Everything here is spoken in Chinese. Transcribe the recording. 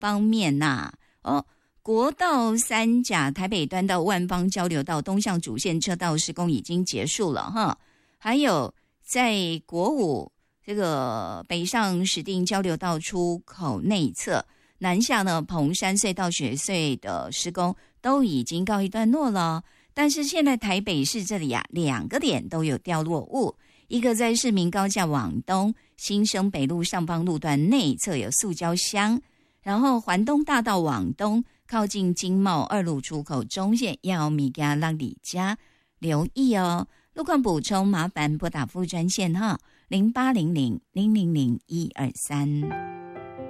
方面国道三甲台北端到万芳交流道东向主线车道施工已经结束了哈，还有在国五这个北上石碇交流道出口内侧，南下呢蓬山隧道雪隧的施工都已经告一段落了。但是现在台北市这里2个点都有掉落物，一个在市民高架往东新生北路上方路段内侧有塑胶箱，然后环东大道往东靠近经贸2路出口中线要米加拉里加留意哦。路况补充麻烦拨打副专线哈，0800000123。